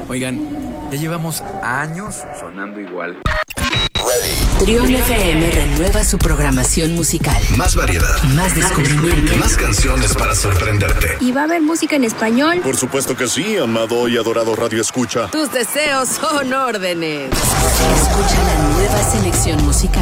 Oigan, ya llevamos años sonando igual. Trión FM renueva su programación musical. Más variedad. Más descubrimiento. Más canciones para sorprenderte. ¿Y va a haber música en español? Por supuesto que sí, amado y adorado Radio Escucha. Tus deseos son órdenes. Escucha la nueva selección musical